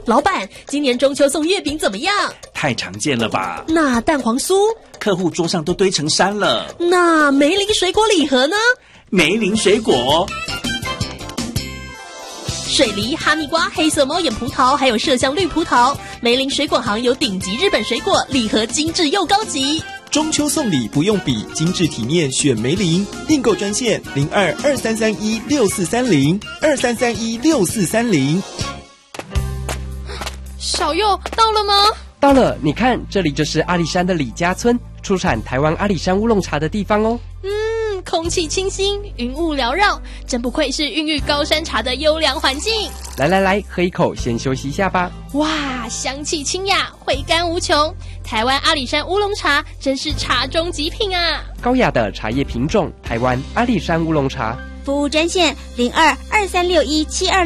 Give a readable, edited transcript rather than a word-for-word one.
老板，今年中秋送月饼怎么样？ 太常见了吧？ 那蛋黄酥？ 客户桌上都堆成山了。 那梅林水果礼盒呢？ 梅林水果。 水梨、哈密瓜、黑色猫眼葡萄，还有麝香绿葡萄。梅林水果行有顶级日本水果，礼盒精致又高级。 中秋送礼不用比，精致体面选梅林。订购专线02-2331-6430，2331-6430。 小佑到了吗？ 到了，你看，这里就是阿里山的李家村，出产台湾阿里山乌龙茶的地方哦。 空气清新，云雾缭绕，真不愧是孕育高山茶的优良环境。 来，喝一口，先休息一下吧。 哇，香气清雅，回甘无穷。台湾阿里山乌龙茶真是茶中极品啊！ 高雅的茶叶品种，台湾阿里山乌龙茶。 服务专线02-2361-72